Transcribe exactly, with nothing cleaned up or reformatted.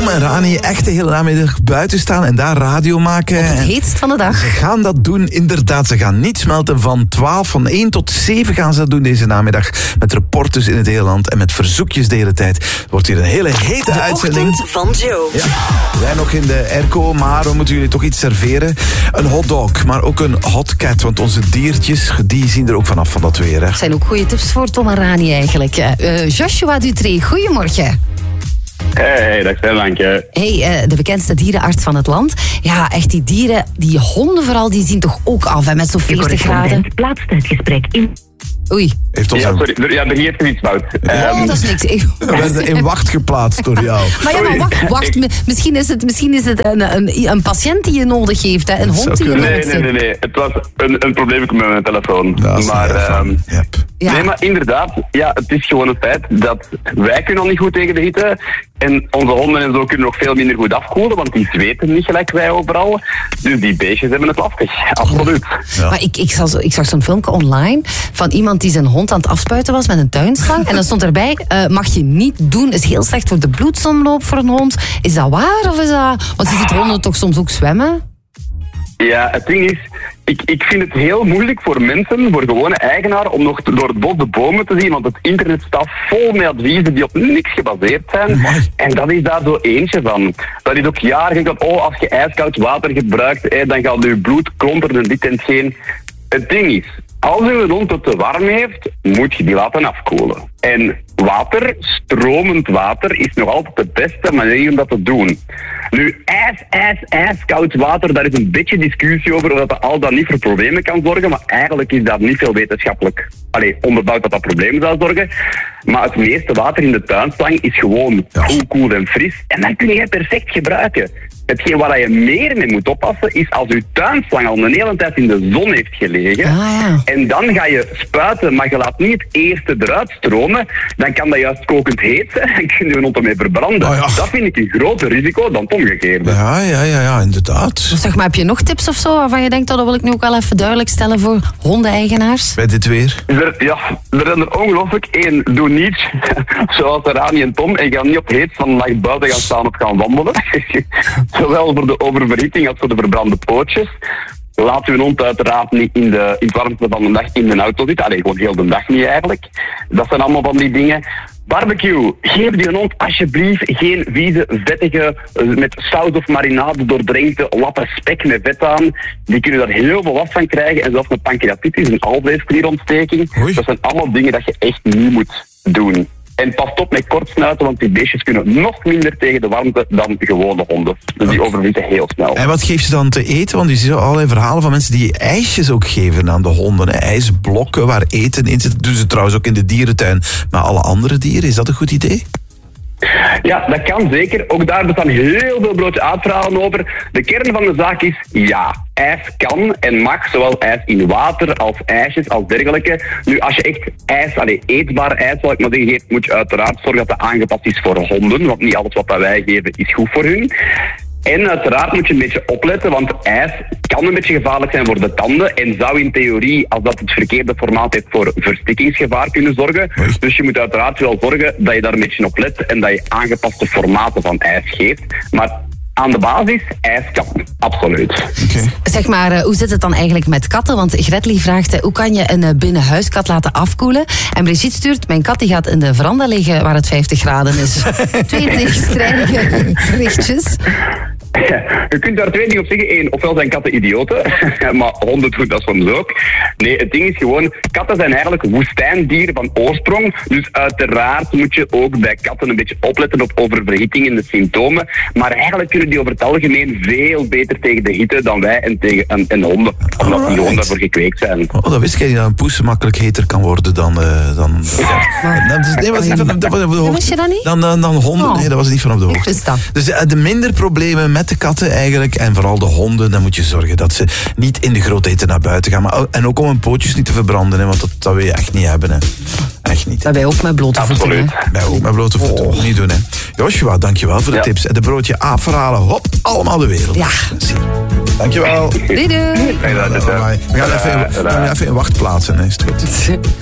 Tom en Rani echt de hele namiddag buiten staan en daar radio maken. Op het heetst van de dag. Ze gaan dat doen, inderdaad. Ze gaan niet smelten. Van twaalf, van één tot zeven gaan ze dat doen deze namiddag. Met reporters in het hele land en met verzoekjes de hele tijd. Het wordt hier een hele hete de uitzending. Ochtend van Joe. Ja. We zijn nog in de airco, maar we moeten jullie toch iets serveren. Een hotdog, maar ook een hotcat. Want onze diertjes, die zien er ook vanaf van dat weer. Hè. Dat zijn ook goede tips voor Tom en Rani eigenlijk. Uh, Joshua Dutré, goedemorgen. Hey, dag Sterlankje. Hey, uh, de bekendste dierenarts van het land. Ja, echt die dieren, die honden vooral, die zien toch ook af hè, met zo'n veertig graden. Plaatst het gesprek in. Oei. Heeft ons ja, een... sorry, er, ja, er ging even iets fout. Oh, um, dat is niks. We werden in wacht geplaatst door jou. Maar ja, maar wacht, wacht. Misschien is het, misschien is het een, een, een patiënt die je nodig heeft, hè? Een hond die je nodig heeft. Nee, nee, nee, nee. Het was een, een probleem met mijn telefoon. Maar, um, yep. ja. Nee, maar inderdaad, ja, het is gewoon een feit dat wij kunnen al niet goed tegen de hitte. En onze honden en zo kunnen nog veel minder goed afkoelen, want die zweten niet gelijk wij overal. Dus die beestjes hebben het lastig, absoluut. Ja. Maar ik, ik, zag zo, ik zag zo'n filmpje online van iemand die zijn hond aan het afspuiten was met een tuinslang. En dan stond erbij, uh, mag je niet doen, is heel slecht voor de bloedsomloop voor een hond. Is dat waar of is dat... Want je ziet honden toch soms ook zwemmen? Ja, het ding is, ik, ik vind het heel moeilijk voor mensen, voor gewone eigenaren, om nog door het bos de bomen te zien, want het internet staat vol met adviezen die op niks gebaseerd zijn. Amai. En dat is daar zo eentje van. Dat is ook jaren dat, oh, als je ijskoud water gebruikt, eh, dan gaat je bloed klonteren en dit en hetgeen. Het ding is, als je hond het te warm heeft, moet je die laten afkoelen. En water, stromend water, is nog altijd de beste manier om dat te doen. Nu, ijs, ijs, ijskoud water, daar is een beetje discussie over of dat al dan niet voor problemen kan zorgen, maar eigenlijk is dat niet veel wetenschappelijk allee, onderbouwd dat dat problemen zou zorgen. Maar het meeste water in de tuinslang is gewoon goed, koel en fris en dat kun je perfect gebruiken. Hetgeen waar je meer mee moet oppassen is als je tuinslang al een hele tijd in de zon heeft gelegen ah, ja. en dan ga je spuiten, maar je laat niet het eerste eruit stromen, dan kan dat juist kokend heet zijn en kun je een hond ermee verbranden. Oh, ja. Dat vind ik een groter risico dan het omgekeerde. Ja, ja, ja, ja, inderdaad. Zeg maar, heb je nog tips of zo waarvan je denkt, oh, dat wil ik nu ook wel even duidelijk stellen voor hondeneigenaars? Bij dit weer? Er, ja, er zijn er ongelooflijk. Eén, doe niet zoals Rani en Tom en ga niet op heet van de nacht buiten gaan staan of gaan wandelen. Zowel voor de oververhitting als voor de verbrande pootjes. Laat uw hond uiteraard niet in, de, in het warmte van de dag in de auto zitten. Allee, gewoon heel de dag niet eigenlijk. Dat zijn allemaal van die dingen. Barbecue. Geef die hond alsjeblieft geen vieze, vettige, met saus of marinade doordrenkte lappen spek met vet aan. Die kunnen daar heel veel last van krijgen. En zelfs een pancreatitis, een alvleesklierontsteking. Oei. Dat zijn allemaal dingen dat je echt niet moet doen. En pas op met kortsnuiten, want die beestjes kunnen nog minder tegen de warmte dan gewone honden. Dus die overwieten heel snel. En wat geef je dan te eten? Want je ziet allerlei verhalen van mensen die ijsjes ook geven aan de honden. Hè? IJsblokken waar eten in zit. Dat doen ze trouwens ook in de dierentuin. Maar alle andere dieren, is dat een goed idee? Ja, dat kan zeker. Ook daar bestaan heel veel broodje uitverhalen over. De kern van de zaak is, ja, ijs kan en mag, zowel ijs in water als ijsjes als dergelijke. Nu, als je echt ijs, allee, eetbaar ijs, zal ik maar zeggen, geeft, moet je uiteraard zorgen dat dat aangepast is voor honden, want niet alles wat wij geven is goed voor hun. En uiteraard moet je een beetje opletten, want ijs kan een beetje gevaarlijk zijn voor de tanden en zou in theorie, als dat het verkeerde formaat heeft, voor verstikkingsgevaar kunnen zorgen. Dus je moet uiteraard wel zorgen dat je daar een beetje op let en dat je aangepaste formaten van ijs geeft. Maar aan de basis, ijs kan. Absoluut. Okay. Zeg maar, uh, hoe zit het dan eigenlijk met katten? Want Gretli vraagt, uh, hoe kan je een uh, binnenhuiskat laten afkoelen? En Brigitte stuurt, mijn kat die gaat in de veranda liggen waar het vijftig graden is. Twee tegenstrijdige berichtjes. Ja, je kunt daar twee dingen op zeggen. Eén, ofwel zijn katten idioten, maar honden doen dat soms ook. Nee, het ding is gewoon, katten zijn eigenlijk woestijndieren van oorsprong. Dus uiteraard moet je ook bij katten een beetje opletten op oververhitting en de symptomen. Maar eigenlijk kunnen die over het algemeen veel beter tegen de hitte dan wij en tegen en, en honden. Omdat die gewoon daarvoor gekweekt zijn. Oh, dat wist ik niet, dat een poes makkelijk heter kan worden dan... Uh, dan ja. Dat is, nee, was niet van, dat, dat, dat, wist je dat niet? Dan, dan, dan honden, oh. Nee, dat was niet van op de hoogte. Dus uh, de minder problemen met de katten eigenlijk, en vooral de honden, dan moet je zorgen dat ze niet in de grote hitte naar buiten gaan. Maar, en ook om hun pootjes niet te verbranden, hè, want dat, dat wil je echt niet hebben. Hè. Echt niet. Dat wij ook met blote voeten. Absoluut. Wij ook met blote voeten. Oh. Niet doen, hè. Joshua, dankjewel voor de ja. tips. En de broodje aapverhalen, hop, allemaal de wereld. Ja. Dankjewel. Doei doei. We gaan even in, we gaan even in wacht plaatsen, hè. Is het goed.